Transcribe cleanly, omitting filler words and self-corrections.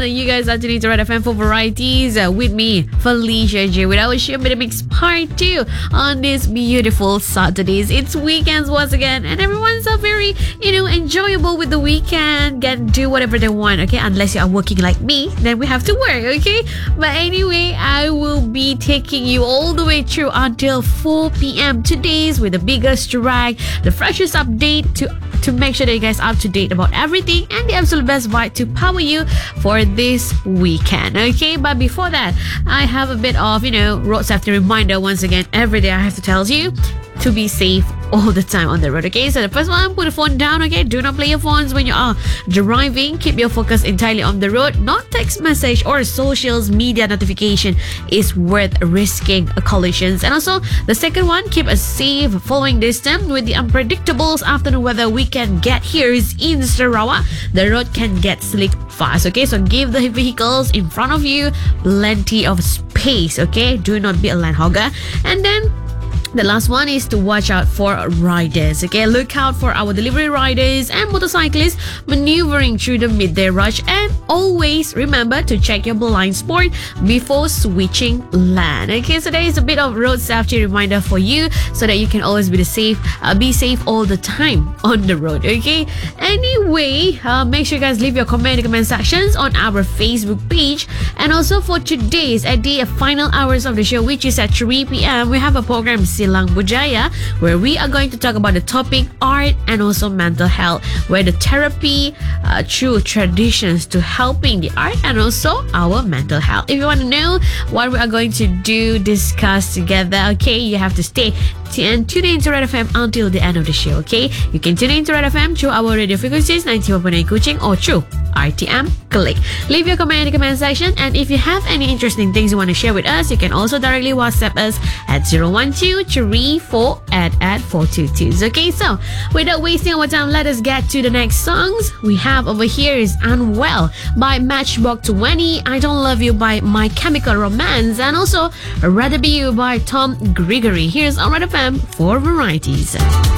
and you guys are tuning to Red FM for varieties with me, Felicia J, with our show Mix Part 2 on this beautiful Saturdays. It's weekends once again, and everyone's very, enjoyable with the weekend. Can do whatever they want, okay? Unless you are working like me, then we have to work, okay? But anyway, I will be taking you all the way through until 4 p.m. today's with the biggest track, the freshest update to make sure that you guys are up to date about everything and the absolute best vibe to power you for this weekend, okay? But before that, I have a bit of, road safety reminder once again. Every day I have to tell you to be safe all the time on the road, okay? So the first one, put the phone down, okay? Do not play your phones when you are driving. Keep your focus entirely on the road. Not text message or socials media notification is worth risking collisions. And also, the second one, keep a safe following distance. With the unpredictable afternoon weather we can get here is in Sarawak, the road can get slick fast, okay? So give the vehicles in front of you plenty of space, okay? Do not be a land hogger. And then the last one is to watch out for riders, okay? Look out for our delivery riders and motorcyclists maneuvering through the midday rush, and always remember to check your blind spot before switching lane, okay? So there is a bit of road safety reminder for you so that you can always be safe all the time on the road, okay? Anyway, make sure you guys leave your comment in the comment sections on our Facebook page. And also for today's at the final hours of the show, which is at 3 p.m, we have a program Silang Budaya, where we are going to talk about the topic art and also mental health, where the therapy through traditions to helping the art and also our mental health. If you want to know what we are going to discuss together, okay, you have to stay and tune in to Red FM until the end of the show, okay? You can tune in to Red FM through our radio frequencies 91.9 Kuching or through RTM Click. Leave your comment in the comment section, and if you have any interesting things you want to share with us, you can also directly WhatsApp us at 01234@422. Okay, so without wasting our time, let us get to the next songs. We have over here is Unwell by Matchbox 20, I Don't Love You by My Chemical Romance, and also Rather Be You by Tom Gregory. Here's on Red FM for varieties.